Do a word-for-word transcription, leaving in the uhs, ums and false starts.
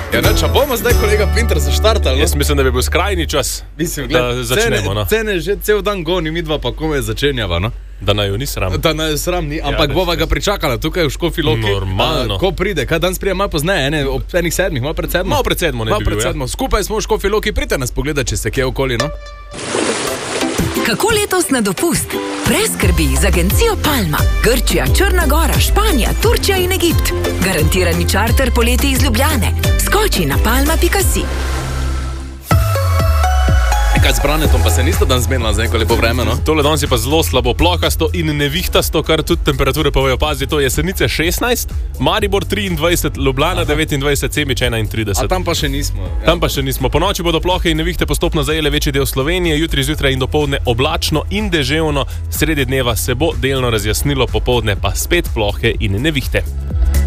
Ja, neč, a bomo zdaj kolega Pinter zaštartali? Jaz mislim, da bi bil skrajni čas, mislim, da gled, začnemo. Cene, no. cene že cel dan goni, mi dva pa kome začenjava, no? Da naj jo ni sram. Da naj jo sram ni, ampak Ja, bova res, ga pričakala tukaj v Škofji Loki. Normalno. A, ko pride, kaj danes prije malo pozneje, ne, ob enih sedmih, malo pred sedmo. Malo pred sedmo ne malo bi pred bil, ja. sedmo. Skupaj smo v Škofji Loki, pridite nas pogledati, če ste kje okoli, no? Kako letos na dopust? Brez skrbi z agencijo Palma. Grčija, Črna Gora, Španija, Turčija in Egipt. Garantirani čarter poleti iz Ljubljane. Skoči na palma pika si. Kaj s Branetom pa se niste dan zmenila za neko lepo vreme, no? Tole danes je pa zelo slabo, plokasto in nevihtasto, kar tudi temperature povejo. Pazi, to je Jesenice šestnajst, Maribor triindvajset, Ljubljana devetindvajset, Semič enaintrideset. A tam pa še nismo. Ja. Tam pa še nismo. Po noči bodo plohe in nevihte postopno zajele večji del Slovenije, jutri zjutraj in dopoldne oblačno in deževno, sredi dneva se bo delno razjasnilo, popoldne pa spet plohe in nevihte.